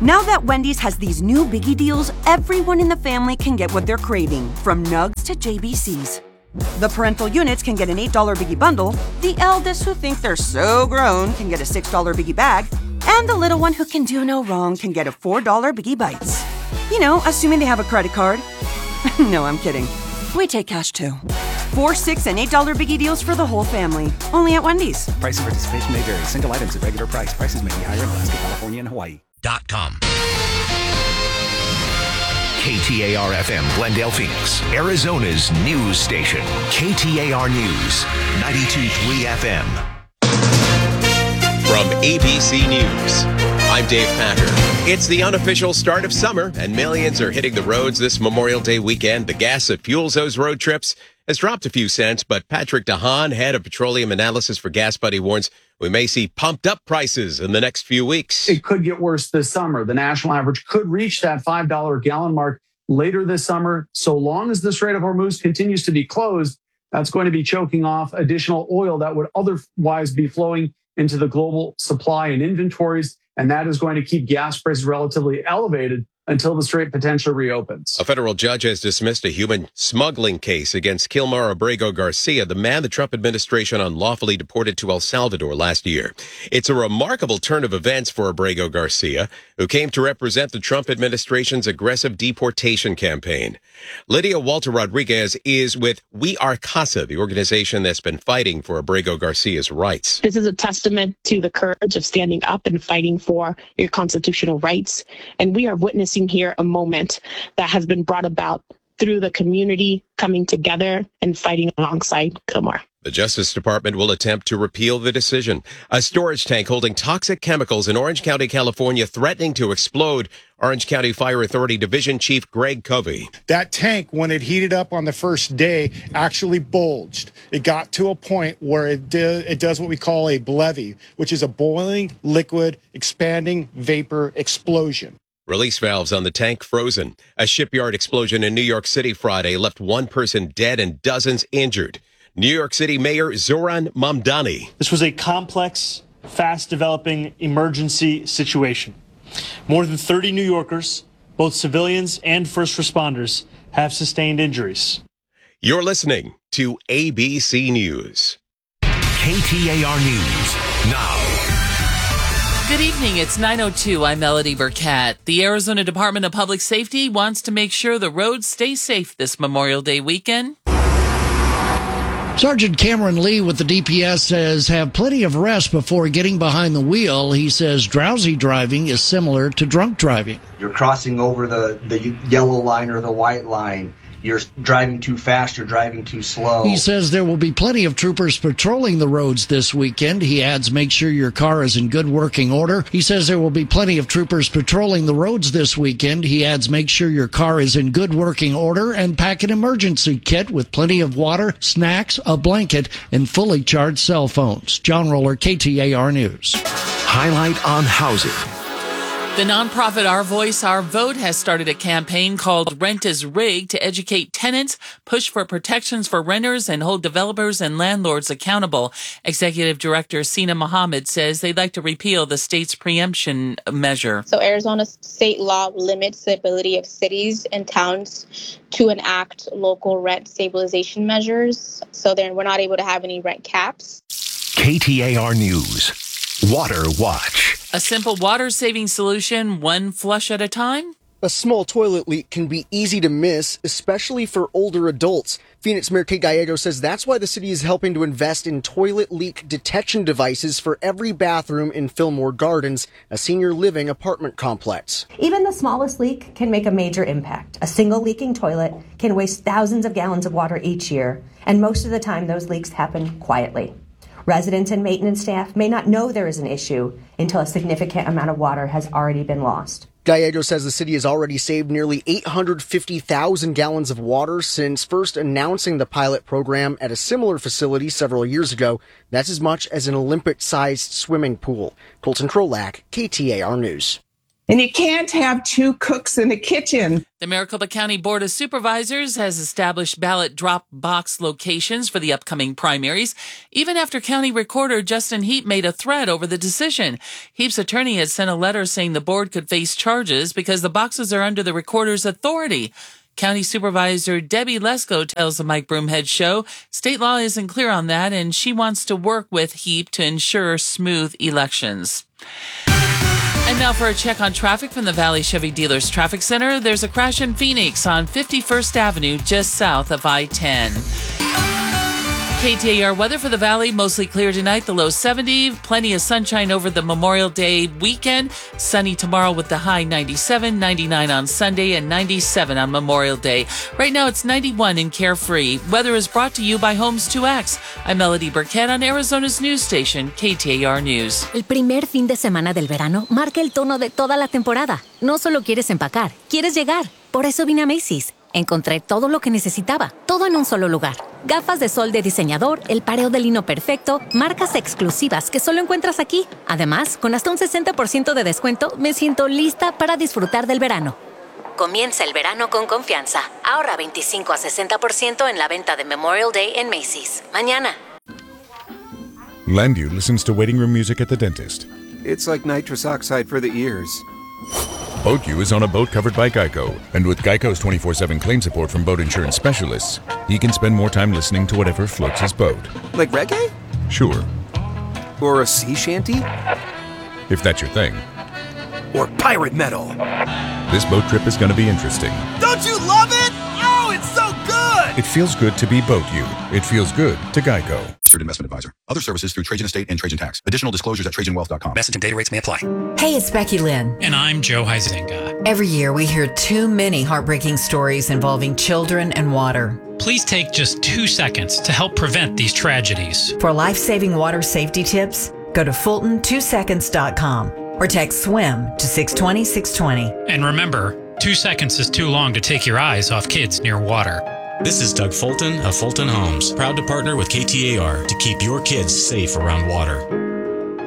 Now that Wendy's has these new biggie deals, everyone in the family can get what they're craving, from nugs to JBCs. The parental units can get an $8 biggie bundle, the eldest who think they're so grown can get a $6 biggie bag, and the little one who can do no wrong can get a $4 biggie bites. You know, assuming they have a credit card. No, I'm kidding. We take cash too. $4, $6, and $8 biggie deals for the whole family. Only at Wendy's. Price and participation may vary. Single items at regular price. Prices may be higher in Alaska, California, and Hawaii. .com. KTAR-FM, Glendale, Phoenix, Arizona's news station. KTAR News, 92.3 FM. From ABC News, I'm Dave Packer. It's the unofficial start of summer, and millions are hitting the roads this Memorial Day weekend. The gas that fuels those road trips has dropped a few cents, but Patrick DeHaan, head of petroleum analysis for Gas Buddy, warns we may see pumped up prices in the next few weeks. It could get worse this summer. The national average could reach that $5 a gallon mark later this summer. So long as the Strait of Hormuz continues to be closed, that's going to be choking off additional oil that would otherwise be flowing into the global supply and inventories. And that is going to keep gas prices relatively elevated until the strait potentially reopens. A federal judge has dismissed a human smuggling case against Kilmar Abrego Garcia, the man the Trump administration unlawfully deported to El Salvador last year. It's a remarkable turn of events for Abrego Garcia, who came to represent the Trump administration's aggressive deportation campaign. Lydia Walter Rodriguez is with We Are CASA, the organization that's been fighting for Abrego Garcia's rights. This is a testament to the courage of standing up and fighting for your constitutional rights. And we are witnessing here a moment that has been brought about through the community coming together and fighting alongside Kilmar. The Justice Department will attempt to repeal the decision. A storage tank holding toxic chemicals in Orange County, California, threatening to explode. Orange County Fire Authority Division Chief Greg Covey. That tank, when it heated up on the first day, actually bulged. It got to a point where it does what we call a BLEVE, which is a boiling, liquid, expanding vapor explosion. Release valves on the tank frozen. A shipyard explosion in New York City Friday left one person dead and dozens injured. New York City Mayor Zoran Mamdani. This was a complex, fast-developing emergency situation. More than 30 New Yorkers, both civilians and first responders, have sustained injuries. You're listening to ABC News. KTAR News now. Good evening. It's 9:02. I'm Melody Burkett. The Arizona Department of Public Safety wants to make sure the roads stay safe this Memorial Day weekend. Sergeant Cameron Lee with the DPS says have plenty of rest before getting behind the wheel. He says drowsy driving is similar to drunk driving. You're crossing over the yellow line or the white line. You're driving too fast, you're driving too slow. He says there will be plenty of troopers patrolling the roads this weekend. He adds, make sure your car is in good working order. He says there will be plenty of troopers patrolling the roads this weekend. He adds, make sure your car is in good working order and pack an emergency kit with plenty of water, snacks, a blanket, and fully charged cell phones. John Roller, KTAR News. Highlight on housing. The nonprofit Our Voice, Our Vote has started a campaign called Rent is Rigged to educate tenants, push for protections for renters, and hold developers and landlords accountable. Executive Director Sina Mohammed says they'd like to repeal the state's preemption measure. So Arizona's state law limits the ability of cities and towns to enact local rent stabilization measures. So then we're not able to have any rent caps. KTAR News. Water Watch. A simple water-saving solution, one flush at a time? A small toilet leak can be easy to miss, especially for older adults. Phoenix Mayor Kate Gallego says that's why the city is helping to invest in toilet leak detection devices for every bathroom in Fillmore Gardens, a senior living apartment complex. Even the smallest leak can make a major impact. A single leaking toilet can waste thousands of gallons of water each year, and most of the time those leaks happen quietly. Residents and maintenance staff may not know there is an issue until a significant amount of water has already been lost. Gallego says the city has already saved nearly 850,000 gallons of water since first announcing the pilot program at a similar facility several years ago. That's as much as an Olympic-sized swimming pool. Colton Krolak, KTAR News. And you can't have two cooks in a kitchen. The Maricopa County Board of Supervisors has established ballot drop box locations for the upcoming primaries, even after County Recorder Justin Heap made a threat over the decision. Heap's attorney had sent a letter saying the board could face charges because the boxes are under the recorder's authority. County Supervisor Debbie Lesko tells the Mike Broomhead Show state law isn't clear on that, and she wants to work with Heap to ensure smooth elections. And now for a check on traffic from the Valley Chevy Dealers Traffic Center. There's a crash in Phoenix on 51st Avenue, just south of I-10. KTAR weather for the Valley, mostly clear tonight, the low 70. Plenty of sunshine over the Memorial Day weekend. Sunny tomorrow with the high 97, 99 on Sunday, and 97 on Memorial Day. Right now it's 91 in Carefree. Weather is brought to you by Homes 2X. I'm Melody Burkett on Arizona's news station, KTAR News. El primer fin de semana del verano marca el tono de toda la temporada. No solo quieres empacar, quieres llegar. Por eso vine a Macy's. Encontré todo lo que necesitaba, todo en un solo lugar. Gafas de sol de diseñador, el pareo de lino perfecto, marcas exclusivas que solo encuentras aquí. Además, con hasta un 60% de descuento, me siento lista para disfrutar del verano. Comienza el verano con confianza. Ahorra 25 a 60% en la venta de Memorial Day en Macy's. Mañana. Landview listens to waiting room music at the dentist. It's like nitrous oxide for the ears. BoatU is on a boat covered by Geico, and with Geico's 24/7 claim support from boat insurance specialists, he can spend more time listening to whatever floats his boat. Like reggae? Sure. Or a sea shanty? If that's your thing. Or pirate metal? This boat trip is going to be interesting. Don't you love it? Oh, it's so good! It feels good to be BoatU. It feels good to Geico. Investment advisor. Other services through Trajan Estate and Trajan Tax. Additional disclosures at TrajanWealth.com. Message and data rates may apply. Hey, it's Becky Lynn. And I'm Joe Huizenga. Every year we hear too many heartbreaking stories involving children and water. Please take just 2 seconds to help prevent these tragedies. For life-saving water safety tips, go to Fulton2seconds.com or text SWIM to 620-620. And remember, 2 seconds is too long to take your eyes off kids near water. This is Doug Fulton of Fulton Homes, proud to partner with KTAR to keep your kids safe around water.